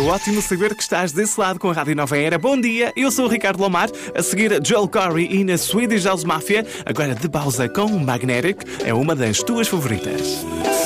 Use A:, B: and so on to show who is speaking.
A: ótimo saber que estás desse lado com a Rádio Nova Era. Bom dia, eu sou o Ricardo Lomar. A seguir, Joel Corry e na Swedish House Mafia. Agora de pausa com Magnetic. É uma das tuas favoritas.